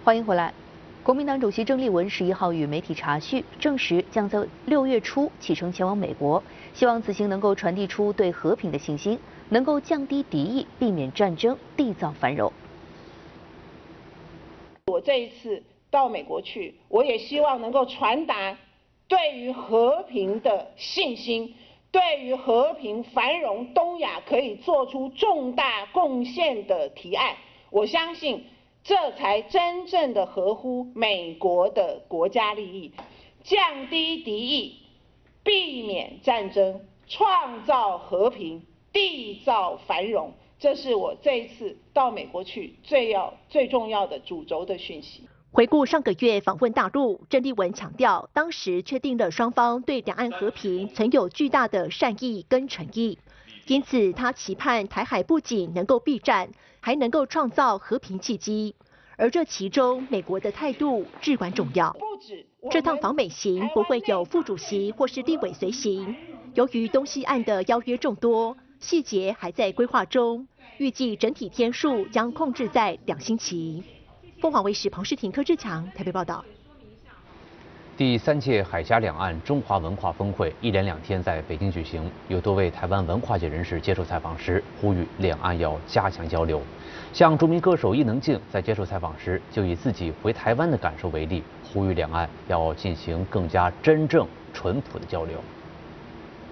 欢迎回来。国民党主席郑丽文11号与媒体查叙，证实将在6月初启程前往美国，希望此行能够传递出对和平的信心，能够降低敌意，避免战争，缔造繁荣。 我这一次到美国去，我也希望能够传达对于和平的信心，对于和平繁荣东亚可以做出重大贡献的提案。我相信。 这才真正的合乎美国的国家利益，降低敌意，避免战争，创造和平，缔造繁荣。这是我这一次到美国去最重要的主轴的讯息。 回顾上个月访问大陆，郑丽文强调，当时确定了双方对两岸和平曾有巨大的善意跟诚意，因此他期盼台海不仅能够避战，还能够创造和平契机。而这其中，美国的态度至关重要。这趟访美行不会有副主席或是立委随行，由于东西岸的邀约众多，细节还在规划中，预计整体天数将控制在2星期。凤凰卫视彭诗婷、柯志强台北报道。 第3届海峡两岸中华文化峰会一连2天在北京举行，有多位台湾文化界人士接受采访时呼吁两岸要加强交流。像著名歌手伊能静在接受采访时就以自己回台湾的感受为例，呼吁两岸要进行更加真正淳朴的交流。